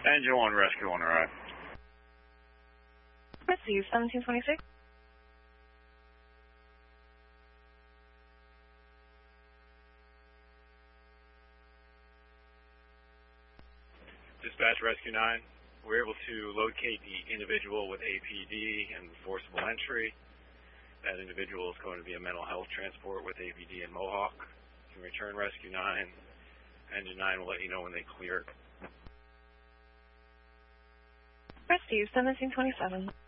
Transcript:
Engine 1, rescue on arrive. Receive 1726. Dispatch Rescue 9, we're able to locate the individual with APD and forcible entry. That individual is going to be a mental health transport with APD and Mohawk. You can return Rescue 9. Engine 9 will let you know when they clear. Receive 1727.